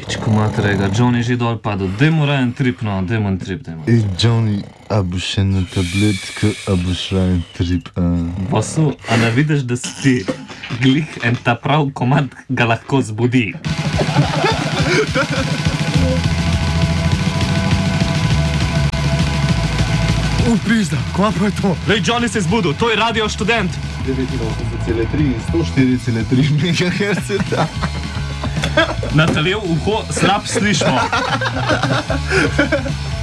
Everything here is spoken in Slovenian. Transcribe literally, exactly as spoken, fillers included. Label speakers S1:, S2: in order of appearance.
S1: Pičko materega, Johnny že dol padel. Dajmo rajen trip, no, dajmo en trip, dajmo.
S2: Ej, Johnny, a boš še na tabletko, a boš rajen trip, a?
S1: Bosu, a ne vidiš, da si ti glih en ta prav komad ga lahko zbudi?
S2: Uprizda, kva pa je to?
S1: Lej, Johnny se je zbudil, to je Radio Študent.
S2: devetinosemdeset cela tri in sto štiri cela tri megaherca.
S1: Na telev uho slab slišimo.